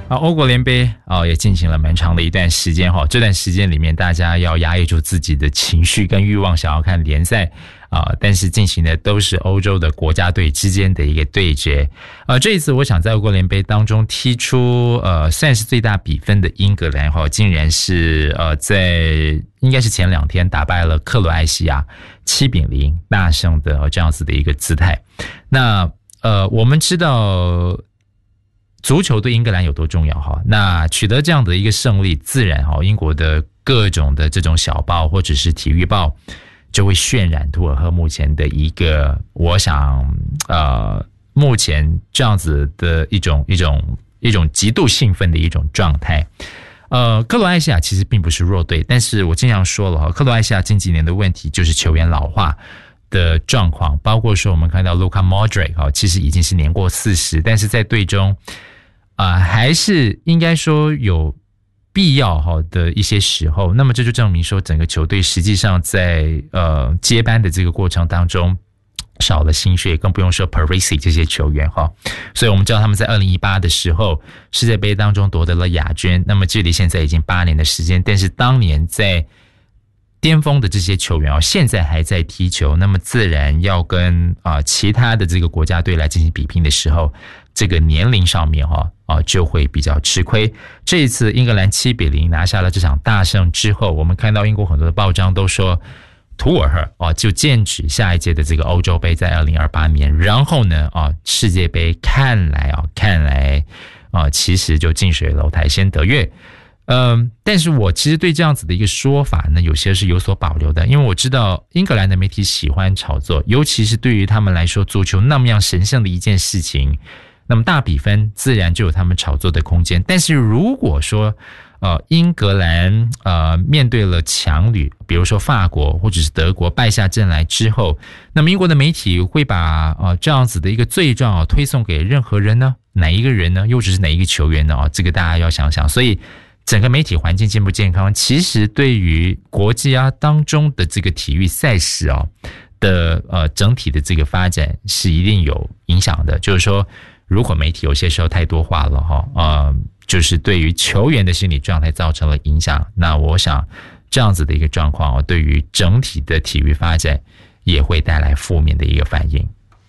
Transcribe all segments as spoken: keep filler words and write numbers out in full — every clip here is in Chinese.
啊，欧国联杯哦也进行了蛮长的一段时间哈，这段时间里面大家要压抑住自己的情绪跟欲望，想要看联赛啊，但是进行的都是欧洲的国家队之间的一个对决。呃，这一次我想在欧国联杯当中踢出呃算是最大比分的英格兰哈，竟然是呃在应该是前两天打败了克罗埃西亚七比零大胜的、呃、这样子的一个姿态。那呃我们知道足球对英格兰有多重要哈？那取得这样的一个胜利，自然哈，英国的各种的这种小报或者是体育报就会渲染图尔赫目前的一个，我想呃，目前这样子的一种一种一种极度兴奋的一种状态。呃，克罗埃西亚其实并不是弱队，但是我经常说了哈，克罗埃西亚近几年的问题就是球员老化的状况，包括说我们看到 Luka Modric 哈，其实已经是年过四十，但是在队中。啊、呃，还是应该说有必要哈的一些时候，那么这就证明说整个球队实际上在呃接班的这个过程当中少了心血，更不用说 Perisic 这些球员哈。所以我们知道他们在二零一八的时候世界杯当中夺得了亚军，那么距离现在已经八年的时间，但是当年在巅峰的这些球员哦，现在还在踢球，那么自然要跟啊、呃、其他的这个国家队来进行比拼的时候，这个年龄上面哈啊、呃、就会比较吃亏。这一次英格兰七比零拿下了这场大胜之后，我们看到英国很多的报章都说图尔赫啊就剑指下一届的这个欧洲杯在二零二八年，然后呢啊世界杯看来啊看来啊其实就近水楼台先得月。嗯，但是我其实对这样子的一个说法呢，有些是有所保留的，因为我知道英格兰的媒体喜欢炒作，尤其是对于他们来说，足球那么样神圣的一件事情，那么大比分自然就有他们炒作的空间。但是如果说，呃，英格兰呃面对了强旅，比如说法国或者是德国败下阵来之后，那么英国的媒体会把呃这样子的一个罪状啊推送给任何人呢？哪一个人呢？又只是哪一个球员呢？啊，这个大家要想想。所以。整个媒体环境健不健康，其实对于国际啊当中的这个体育赛事啊的呃整体的这个发展是一定有影响的。就是说，如果媒体有些时候太多话了哈，呃，就是对于球员的心理状态造成了影响，那我想这样子的一个状况啊，对于整体的体育发展也会带来负面的一个反应。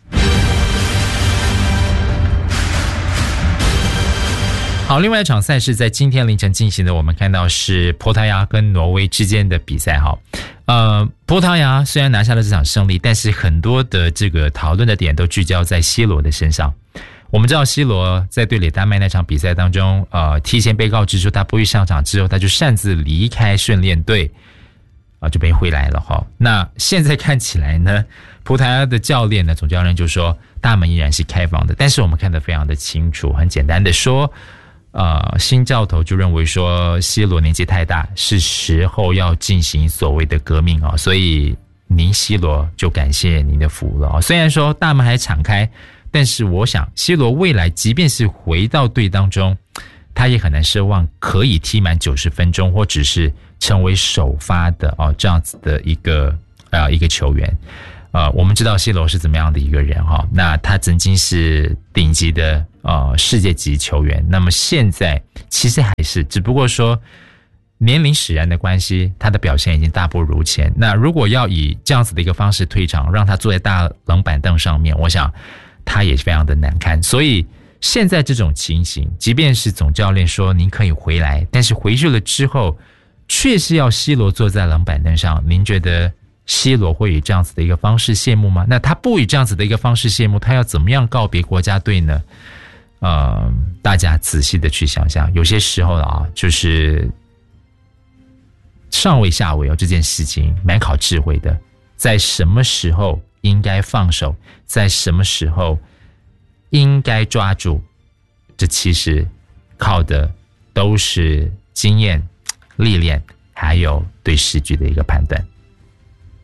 好，另外一场赛事在今天凌晨进行的，我们看到是葡萄牙跟挪威之间的比赛哈。呃，葡萄牙虽然拿下了这场胜利，但是很多的这个讨论的点都聚焦在 C 罗的身上。我们知道 C 罗在对垒丹麦那场比赛当中，呃，提前被告知说他不会上场之后，他就擅自离开训练队，啊、呃，就没回来了哈。那现在看起来呢，葡萄牙的教练呢，总教练就说大门依然是开放的，但是我们看得非常的清楚，很简单的说。呃，新教头就认为说 C 罗年纪太大，是时候要进行所谓的革命啊，所以您 C 罗就感谢您的福了啊。虽然说大门还敞开，但是我想 C 罗未来即便是回到队当中，他也很难奢望可以踢满九十分钟，或者是成为首发的哦这样子的一个呃一个球员。呃，我们知道 C 罗是怎么样的一个人哈，那他曾经是顶级的呃世界级球员，那么现在其实还是，只不过说年龄使然的关系，他的表现已经大不如前。那如果要以这样子的一个方式退场，让他坐在大冷板凳上面，我想他也非常的难堪。所以现在这种情形，即便是总教练说您可以回来，但是回去了之后，确实要 C 罗坐在冷板凳上，您觉得C 罗会以这样子的一个方式谢幕吗？那他不以这样子的一个方式谢幕，他要怎么样告别国家队呢？呃，大家仔细的去想想，有些时候啊，就是上位下位哦，这件事情蛮考智慧的，在什么时候应该放手，在什么时候应该抓住，这其实靠的都是经验、历练，还有对时局的一个判断。